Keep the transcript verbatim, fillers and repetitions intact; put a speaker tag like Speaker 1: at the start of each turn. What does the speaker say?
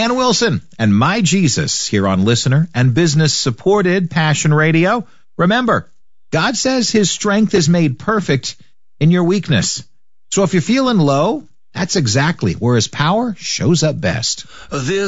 Speaker 1: Dan Wilson and My Jesus here on listener and business-supported Passion Radio. Remember, God says his strength is made perfect in your weakness. So if you're feeling low, that's exactly where his power shows up best.
Speaker 2: This